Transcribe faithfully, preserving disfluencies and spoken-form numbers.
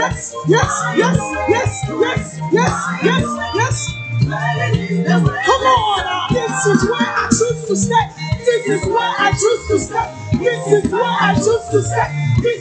yes, yes, yes, yes, yes, yes, yes, yes. Come on, this is where I choose to stay. This is where I choose to stay. This is where I choose to stay. This